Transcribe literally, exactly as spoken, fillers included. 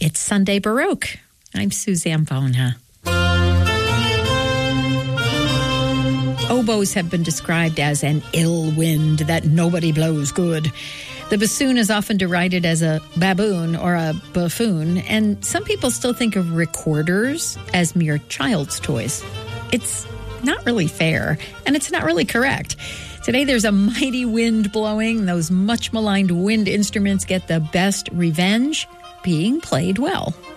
It's Sunday Baroque. I'm Suzanne Bona. Oboes have been described as an ill wind that nobody blows good. The bassoon is often derided as a baboon or a buffoon, and some people still think of recorders as mere child's toys. It's not really fair, and it's not really correct. Today there's a mighty wind blowing. Those much maligned wind instruments get the best revenge, being played well.